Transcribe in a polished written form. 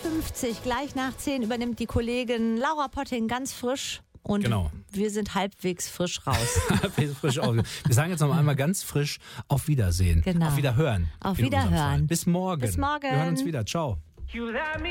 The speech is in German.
8.50 Uhr, gleich nach 10 übernimmt die Kollegin Laura Potting ganz frisch. Und wir sind halbwegs frisch raus. Frisch aus. Wir sagen jetzt noch einmal ganz frisch auf Wiedersehen. Genau. Auf Wiederhören. Auf Wiederhören. Bis morgen. Bis morgen. Wir hören uns wieder. Ciao.